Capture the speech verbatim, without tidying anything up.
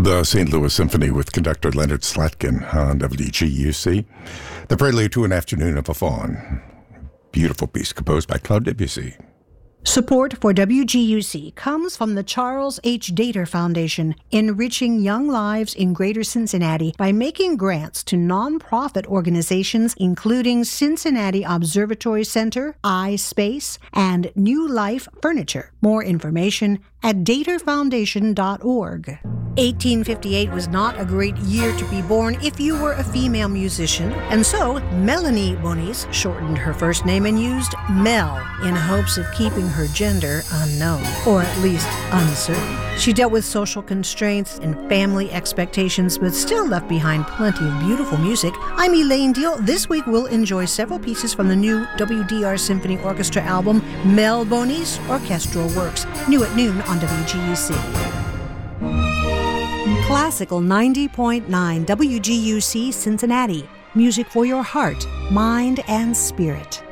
The Saint Louis Symphony with conductor Leonard Slatkin on W G U C. The Prelude to an Afternoon of a Faun. Beautiful piece composed by Claude Debussy. Support for W G U C comes from the Charles H. Dater Foundation, enriching young lives in Greater Cincinnati by making grants to nonprofit organizations including Cincinnati Observatory Center, iSpace, and New Life Furniture. More information at dater foundation dot org. eighteen fifty-eight was not a great year to be born if you were a female musician, and so Melanie Bonis shortened her first name and used Mel in hopes of keeping her gender unknown, or at least uncertain. She dealt with social constraints and family expectations, but still left behind plenty of beautiful music. I'm Elaine Deal. This week we'll enjoy several pieces from the new W D R Symphony Orchestra album, Mel Bonis Orchestral Works, new at noon on W G U C. Classical ninety point nine W G U C Cincinnati. Music for your heart, mind, and spirit.